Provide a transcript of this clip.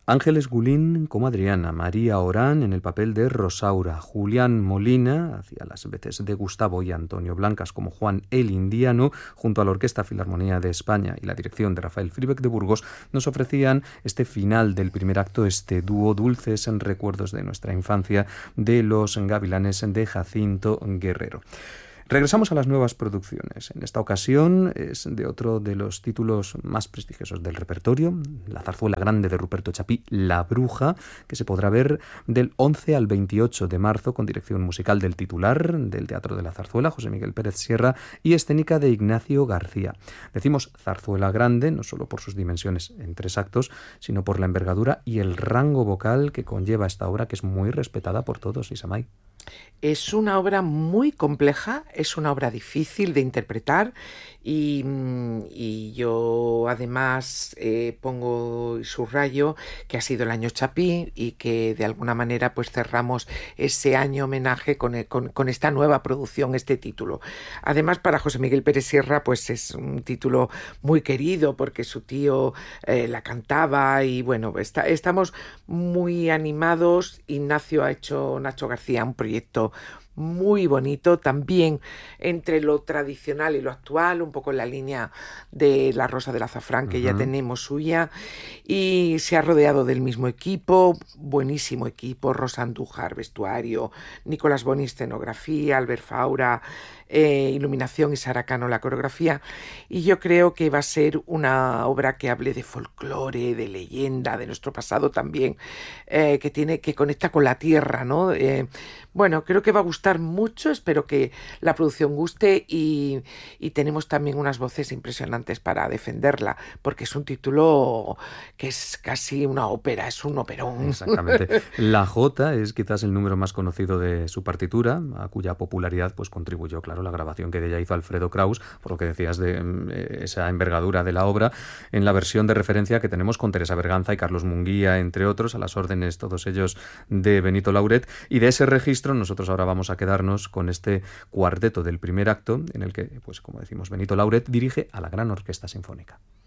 Ángeles Gulín como Adriana, María Orán en el papel de Rosaura, Julián Molina hacía las veces de Gustavo y Antonio Blancas como Juan el Indiano, junto a la Orquesta Filarmonía de España y la dirección de Rafael Fribeck de Burgos, nos ofrecían este final del primer acto, este dúo Dulces en recuerdos de nuestra infancia de Los Gavilanes de Jacinto Guerrero. Regresamos a las nuevas producciones. En esta ocasión es de otro de los títulos más prestigiosos del repertorio, la zarzuela grande de Ruperto Chapí, La Bruja, que se podrá ver del 11 al 28 de marzo con dirección musical del titular del Teatro de la Zarzuela, José Miguel Pérez Sierra, y escénica de Ignacio García. Decimos zarzuela grande no solo por sus dimensiones en 3 actos, sino por la envergadura y el rango vocal que conlleva esta obra, que es muy respetada por todos, Isamay. Es una obra muy compleja, es una obra difícil de interpretar y yo además pongo y subrayo que ha sido el año Chapí y que de alguna manera pues cerramos ese año homenaje con esta nueva producción, este título. Además para José Miguel Pérez Sierra pues es un título muy querido porque su tío la cantaba y bueno, estamos muy animados. Ignacio ha hecho, Nacho García, un proyecto muy bonito, también entre lo tradicional y lo actual, un poco en la línea de La Rosa del Azafrán, que ya tenemos suya, y se ha rodeado del mismo equipo, buenísimo equipo, Rosa Andújar, vestuario, Nicolás Boni, escenografía, Albert Faura, iluminación y Sara Cano, la coreografía, y yo creo que va a ser una obra que hable de folclore, de leyenda, de nuestro pasado también, que conecta con la tierra, ¿no? Bueno, creo que va a gustar mucho, espero que la producción guste y tenemos también unas voces impresionantes para defenderla, porque es un título que es casi una ópera, es un operón. Exactamente. La Jota es quizás el número más conocido de su partitura, a cuya popularidad pues contribuyó, claro, la grabación que de ella hizo Alfredo Kraus, por lo que decías de esa envergadura de la obra, en la versión de referencia que tenemos con Teresa Berganza y Carlos Munguía, entre otros, a las órdenes todos ellos de Benito Lauret, y de ese registro nosotros ahora vamos a quedarnos con este cuarteto del primer acto, en el que, pues como decimos, Benito Lauret dirige a la Gran Orquesta Sinfónica.